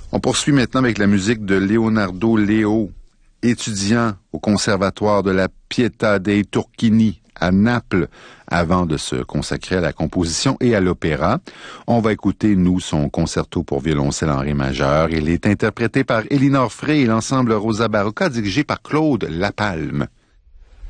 On poursuit maintenant avec la musique de Leonardo Leo, étudiant au Conservatoire de la Pietà dei Turchini à Naples, avant de se consacrer à la composition et à l'opéra. On va écouter, nous, son concerto pour violoncelle en ré majeur. Il est interprété par Elinor Frey et l'ensemble Rosa Barocca, dirigé par Claude Lapalme.